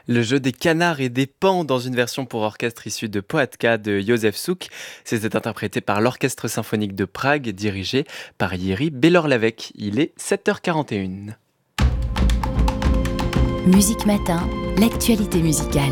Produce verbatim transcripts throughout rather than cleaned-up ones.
Le jeu des canards et des pans dans une version pour orchestre issue de Poatka de Józef Suk. C'était interprété par l'Orchestre symphonique de Prague, dirigé par Jiří Bělorlavec. Il est sept heures quarante et une. Musique Matin, l'actualité musicale.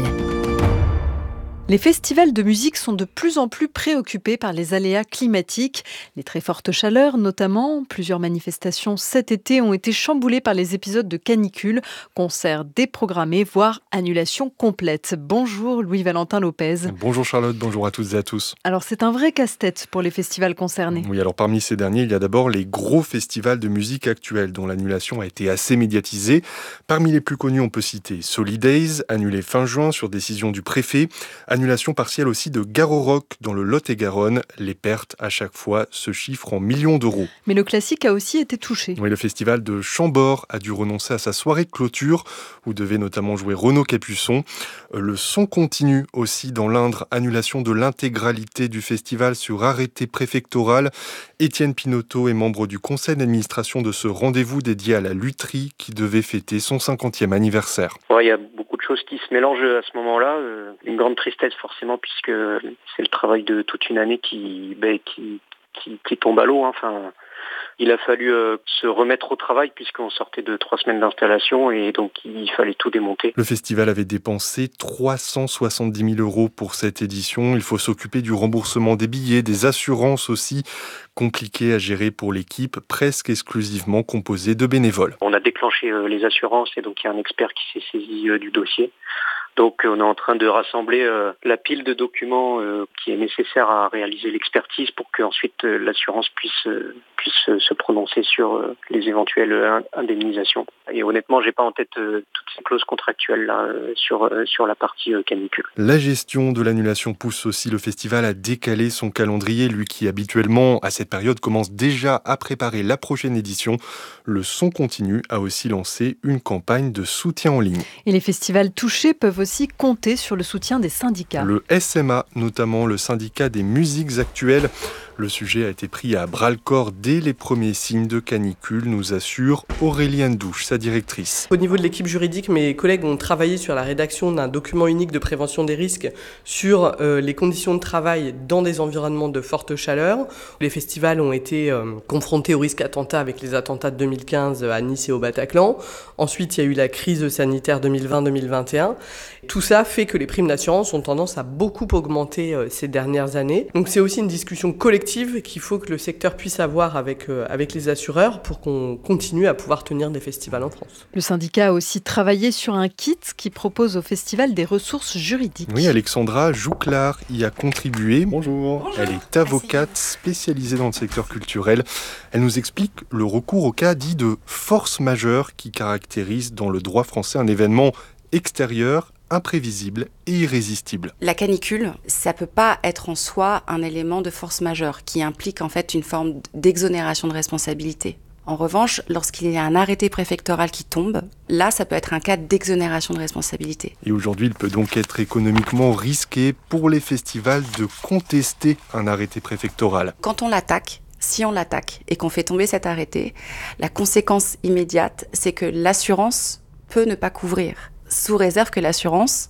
Les festivals de musique sont de plus en plus préoccupés par les aléas climatiques, les très fortes chaleurs notamment. Plusieurs manifestations cet été ont été chamboulées par les épisodes de canicule, concerts déprogrammés, voire annulations complètes. Bonjour Louis-Valentin Lopez. Bonjour Charlotte, bonjour à toutes et à tous. Alors c'est un vrai casse-tête pour les festivals concernés. Oui, alors parmi ces derniers, il y a d'abord les gros festivals de musique actuels dont l'annulation a été assez médiatisée. Parmi les plus connus, on peut citer Solidays, annulé fin juin sur décision du préfet. Annulation partielle aussi de Garo Rock dans le Lot-et-Garonne. Les pertes à chaque fois se chiffrent en millions d'euros. Mais le classique a aussi été touché. Oui, le festival de Chambord a dû renoncer à sa soirée de clôture où devait notamment jouer Renaud Capuçon. Le son continue aussi dans l'Indre. Annulation de l'intégralité du festival sur arrêté préfectoral. Étienne Pinoteau est membre du conseil d'administration de ce rendez-vous dédié à la lutherie qui devait fêter son cinquantième anniversaire. Ouais, il y a beaucoup de choses qui se mélangent à ce moment-là. Euh, une grande tristesse forcément puisque c'est le travail de toute une année qui, ben, qui, qui, qui tombe à l'eau. Hein. Enfin, il a fallu euh, se remettre au travail puisqu'on sortait de trois semaines d'installation et donc il fallait tout démonter. Le festival avait dépensé trois cent soixante-dix mille euros pour cette édition. Il faut s'occuper du remboursement des billets, des assurances aussi, compliqué à gérer pour l'équipe, presque exclusivement composée de bénévoles. On a déclenché euh, les assurances et donc il y a un expert qui s'est saisi euh, du dossier. Donc on est en train de rassembler euh, la pile de documents euh, qui est nécessaire à réaliser l'expertise pour qu'ensuite euh, l'assurance puisse, euh, puisse euh, se prononcer sur euh, les éventuelles euh, indemnisations. Et honnêtement, j'ai pas en tête euh, toutes ces clauses contractuelles là euh, sur, euh, sur la partie euh, canicule. La gestion de l'annulation pousse aussi le festival à décaler son calendrier, lui qui habituellement à cette période commence déjà à préparer la prochaine édition. Le Son Continu a aussi lancé une campagne de soutien en ligne. Et les festivals touchés peuvent aussi compter sur le soutien des syndicats. Le S M A, notamment le syndicat des musiques actuelles. Le sujet a été pris à bras-le-corps dès les premiers signes de canicule, nous assure Aurélie Douche, sa directrice. Au niveau de l'équipe juridique, mes collègues ont travaillé sur la rédaction d'un document unique de prévention des risques sur euh, les conditions de travail dans des environnements de forte chaleur. Les festivals ont été euh, confrontés au risque attentat avec les attentats de deux mille quinze à Nice et au Bataclan. Ensuite, il y a eu la crise sanitaire deux mille vingt deux mille vingt et un. Tout ça fait que les primes d'assurance ont tendance à beaucoup augmenter euh, ces dernières années. Donc c'est aussi une discussion collective qu'il faut que le secteur puisse avoir avec, euh, avec les assureurs pour qu'on continue à pouvoir tenir des festivals en France. Le syndicat a aussi travaillé sur un kit qui propose au festival des ressources juridiques. Oui, Alexandra Jouclard y a contribué. Bonjour. Bonjour. Elle est avocate spécialisée dans le secteur culturel. Elle nous explique le recours au cas dit de force majeure qui caractérise dans le droit français un événement extérieur, imprévisible et irrésistible. La canicule, ça peut pas être en soi un élément de force majeure qui implique en fait une forme d'exonération de responsabilité. En revanche, lorsqu'il y a un arrêté préfectoral qui tombe, là, ça peut être un cas d'exonération de responsabilité. Et aujourd'hui, il peut donc être économiquement risqué pour les festivals de contester un arrêté préfectoral. Quand on l'attaque, si on l'attaque et qu'on fait tomber cet arrêté, la conséquence immédiate, c'est que l'assurance peut ne pas couvrir, sous réserve que l'assurance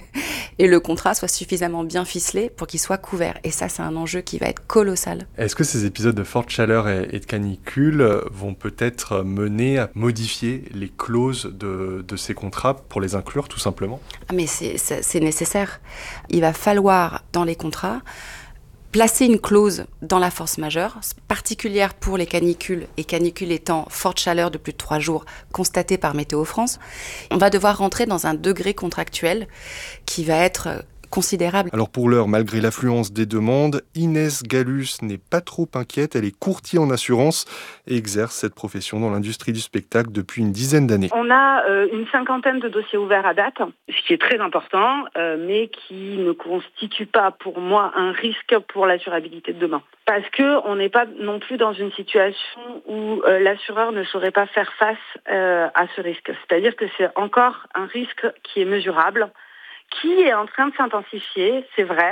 et le contrat soient suffisamment bien ficelés pour qu'ils soient couverts. Et ça, c'est un enjeu qui va être colossal. Est-ce que ces épisodes de forte chaleur et de canicule vont peut-être mener à modifier les clauses de, de ces contrats pour les inclure, tout simplement ? Ah, mais c'est, c'est, c'est nécessaire. Il va falloir, dans les contrats, placer une clause dans la force majeure, particulière pour les canicules, et canicules étant forte chaleur de plus de trois jours constatée par Météo France. On va devoir rentrer dans un degré contractuel qui va être considérable. Alors pour l'heure, malgré l'affluence des demandes, Inès Gallus n'est pas trop inquiète. Elle est courtier en assurance et exerce cette profession dans l'industrie du spectacle depuis une dizaine d'années. On a euh, une cinquantaine de dossiers ouverts à date, ce qui est très important, euh, mais qui ne constitue pas pour moi un risque pour l'assurabilité de demain. Parce qu'on n'est pas non plus dans une situation où euh, l'assureur ne saurait pas faire face euh, à ce risque. C'est-à-dire que c'est encore un risque qui est mesurable, qui est en train de s'intensifier, c'est vrai.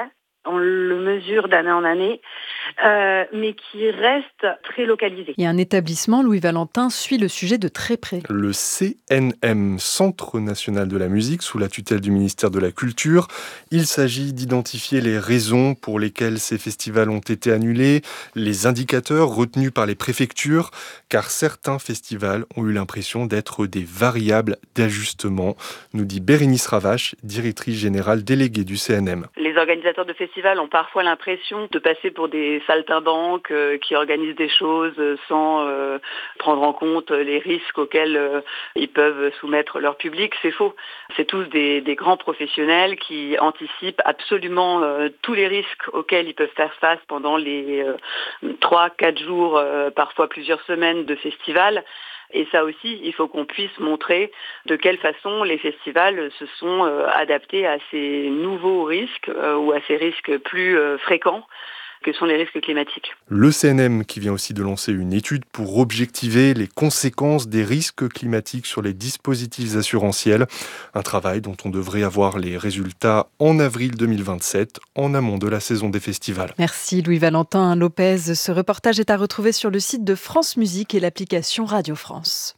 on le mesure d'année en année, euh, mais qui reste très localisé. Et un établissement, Louis Valentin, suit le sujet de très près. Le C N M, Centre national de la musique, sous la tutelle du ministère de la Culture. Il s'agit d'identifier les raisons pour lesquelles ces festivals ont été annulés, les indicateurs retenus par les préfectures, car certains festivals ont eu l'impression d'être des variables d'ajustement, nous dit Bérénice Ravache, directrice générale déléguée du C N M. Les organisateurs de festivals ont parfois l'impression de passer pour des saltimbanques euh, qui organisent des choses sans euh, prendre en compte les risques auxquels euh, ils peuvent soumettre leur public. C'est faux. C'est tous des, des grands professionnels qui anticipent absolument euh, tous les risques auxquels ils peuvent faire face pendant les trois, euh, quatre jours, euh, parfois plusieurs semaines de festival. Et ça aussi, il faut qu'on puisse montrer de quelle façon les festivals se sont euh, adaptés à ces nouveaux risques euh, ou à ces risques plus euh, fréquents que sont les risques climatiques. Le C N M qui vient aussi de lancer une étude pour objectiver les conséquences des risques climatiques sur les dispositifs assurantiels. Un travail dont on devrait avoir les résultats en avril deux mille vingt-sept, en amont de la saison des festivals. Merci Louis Valentin Lopez. Ce reportage est à retrouver sur le site de France Musique et l'application Radio France.